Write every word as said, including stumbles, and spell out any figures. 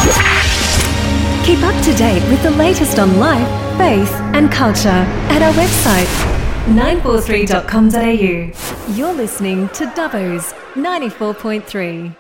Keep up to date with the latest on life, faith and culture at our website nine four three dot com dot a u. You're listening to Dubbo's ninety-four point three.